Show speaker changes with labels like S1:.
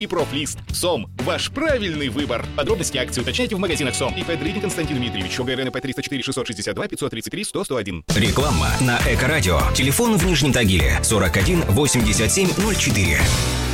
S1: и профлист. СОМ – ваш правильный выбор. Подробности акции уточняйте в магазинах СОМ. ИП Дридин Константин Дмитриевич. ОГРН ИП 304 662 533 101.
S2: Реклама на Эко-радио. Телефон в Нижнем Тагиле 41 87 04.